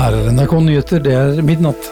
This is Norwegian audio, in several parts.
Her NRK Nyheter, det midnatt.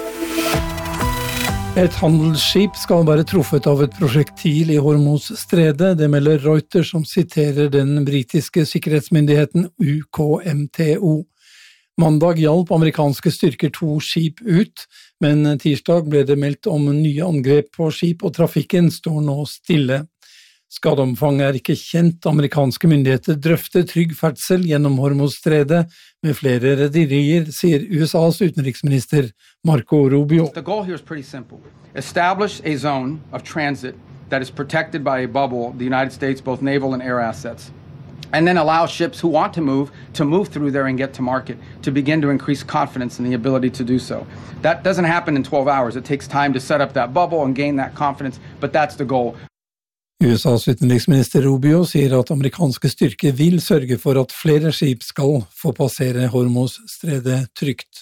Et handelsskip skal være truffet av et prosjektil i Hormuzstredet, det melder Reuters som siterer den britiske sikkerhetsmyndigheten UKMTO. Mandag hjalp amerikanske styrker 2 skip ut, men tirsdag ble det meldt om nye angrep på skip, og trafikken står nå stille. Skadeomfanget ikke kjent. Amerikanske myndigheter drøfter trygg ferdsel gjennom Hormuzstredet med flere rederier, sier USAs utenriksminister Marco Rubio. The goal here is pretty simple. Establish a zone of transit that is protected by a bubble, the United States, both naval and air assets. And then allow ships who want to move through there and get to market, to begin to increase confidence in the ability to do so. That doesn't happen in 12 hours. It takes time to set up that bubble and gain that confidence, but that's the goal. USAs utenriksminister Rubio sier at amerikanske styrker vil sørge for at flere skip skal få passere Hormuzstredet trygt.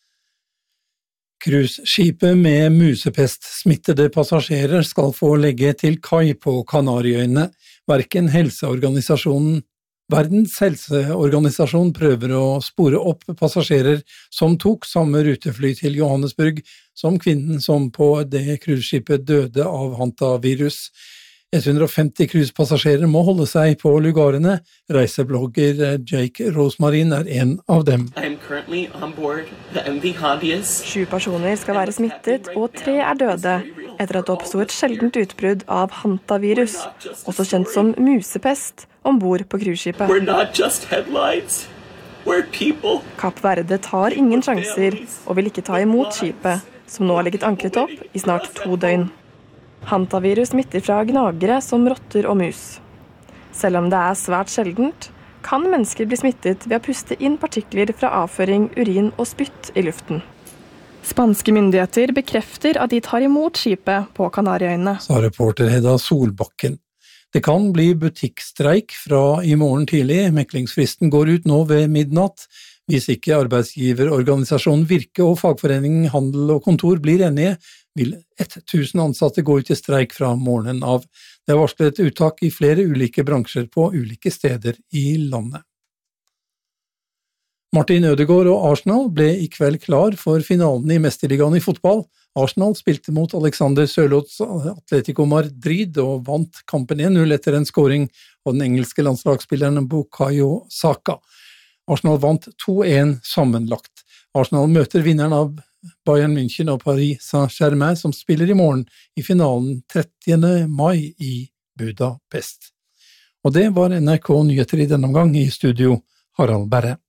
Cruiseskipet med musepest-smittede passasjerer skal få legge til kai på Kanariøyene. Verdens helseorganisasjon prøver å spore opp passasjerer som tok samme rutefly til Johannesburg som kvinnen som på det cruiseskipet døde av hantavirus. 150 cruisepassasjerer må holde seg på lugarene. Reiseblogger Jake Rosmarin en av dem. I am currently on board the MV Hondius. 7 personer skal være smittet, og 3 døde, etter at det oppstod et sjeldent utbrudd av hantavirus, også kjent som musepest, ombord på cruiseskipet. We're not just headlines. We're people. Kapp Verde tar ingen sjanser, og vil ikke ta imot skipet, som nå har ligget ankret opp i snart 2 døgn. Hantavirus smitter fra gnagere som rotter og mus. Selv om det svært sjeldent, kan mennesker bli smittet ved å puste inn partikler fra avføring, urin og spytt i luften. Spanske myndigheter bekrefter at de tar imot skipet på Kanariøyene. Sa reporter Hedda Solbakken. Det kan bli butikkstreik fra i morgen tidlig. Meklingsfristen går ut nå ved midnatt. Hvis ikke arbeidsgiverorganisasjonen Virke og fagforeningen Handel og Kontor blir enige, vil 1000 ansatte gå ut i streik fra morgenen av. Det varslet et uttak i flere ulike bransjer på ulike steder i landet. Martin Ødegaard og Arsenal ble i kveld klar for finalen i Mesterligaen i fotball. Arsenal spilte mot Alexander Sørloths Atletico Madrid og vant kampen 1-0 etter en scoring av den engelske landslagsspilleren Bukayo Saka. Arsenal vant 2-1 sammenlagt. Arsenal møter vinneren av Bayern München og Paris Saint-Germain som spiller i morgen i finalen 30. mai i Budapest. Og det var NRK Nyheter i denne omgang. I studio Harald Berre.